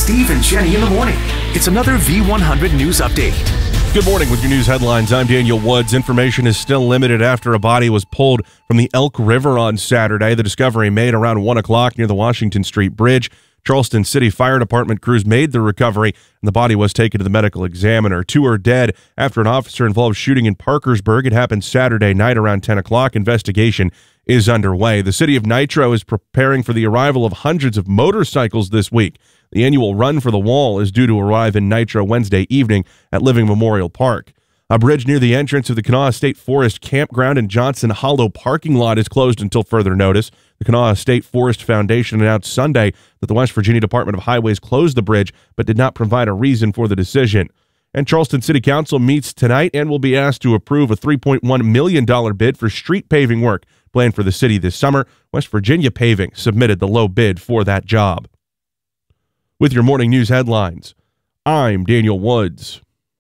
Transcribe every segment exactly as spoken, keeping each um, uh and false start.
Steve and Jenny in the morning. It's another V one hundred News Update. Good morning with your news headlines. I'm Daniel Woods. Information is still limited after a body was pulled from the Elk River on Saturday. The discovery made around one o'clock near the Washington Street Bridge. Charleston City Fire Department crews made the recovery, and the body was taken to the medical examiner. Two are dead after an officer-involved shooting in Parkersburg. It happened Saturday night around ten o'clock. Investigation is underway. The city of Nitro is preparing for the arrival of hundreds of motorcycles this week. The annual Run for the Wall is due to arrive in Nitro Wednesday evening at Living Memorial Park. A bridge near the entrance of the Kanawha State Forest Campground and Johnson Hollow parking lot is closed until further notice. The Kanawha State Forest Foundation announced Sunday that the West Virginia Department of Highways closed the bridge but did not provide a reason for the decision. And Charleston City Council meets tonight and will be asked to approve a three point one million dollars bid for street paving work planned for the city this summer. West Virginia Paving submitted the low bid for that job. With your morning news headlines, I'm Daniel Woods.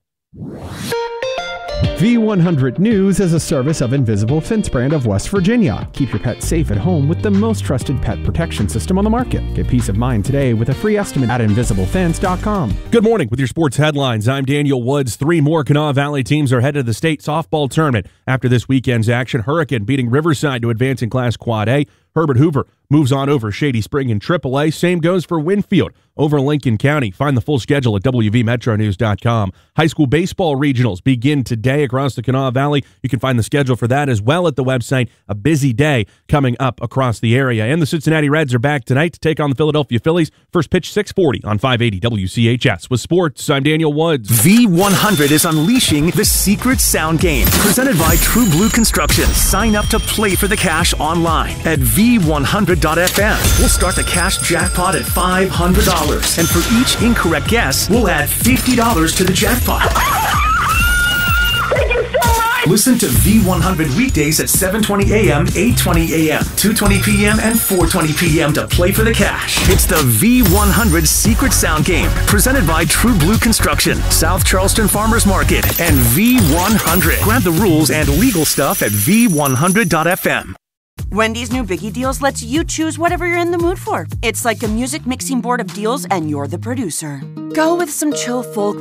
V one hundred News is a service of Invisible Fence brand of West Virginia. Keep your pet safe at home with the most trusted pet protection system on the market. Get peace of mind today with a free estimate at invisible fence dot com. Good morning with your sports headlines. I'm Daniel Woods. Three more Kanawha Valley teams are headed to the state softball tournament. After this weekend's action, Hurricane beating Riverside to advance in Class Quad A. Herbert Hoover moves on over Shady Spring in triple A. Same goes for Winfield over Lincoln County. Find the full schedule at W V metro news dot com. High school baseball regionals begin today across the Kanawha Valley. You can find the schedule for that as well at the website. A busy day coming up across the area. And the Cincinnati Reds are back tonight to take on the Philadelphia Phillies. First pitch six forty on five eighty W C H S. With sports, I'm Daniel Woods. V one hundred is unleashing the secret sound game. Presented by True Blue Construction. Sign up to play for the cash online at V one hundred dot F M. We'll start the cash jackpot at five hundred dollars. And for each incorrect guess, we'll add fifty dollars to the jackpot. Thank you so much! Listen to V one hundred weekdays at seven twenty a.m., eight twenty a.m., two twenty p.m., and four twenty p.m. to play for the cash. It's the V one hundred Secret Sound Game, presented by True Blue Construction, South Charleston Farmers Market, and V one hundred. Grab the rules and legal stuff at V one hundred dot F M. Wendy's new Biggie Deals lets you choose whatever you're in the mood for. It's like a music mixing board of deals, and you're the producer. Go with some chill folk